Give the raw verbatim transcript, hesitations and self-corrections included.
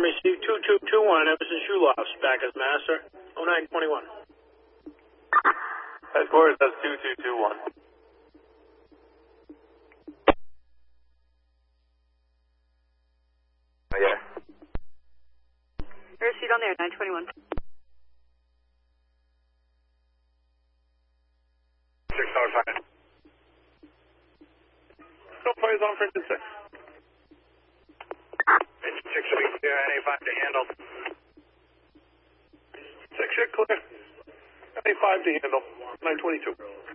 received two two two one, Everson Shuloffs, back as master, oh nine twenty-one. Headquarters, that's two two two one. Oh, yeah. Air seat on there, nine twenty-one. Six hours fine. No fires on for six. It's six weeks here, N A five to handle. Six, you're clear. N A five to handle, nine twenty-two.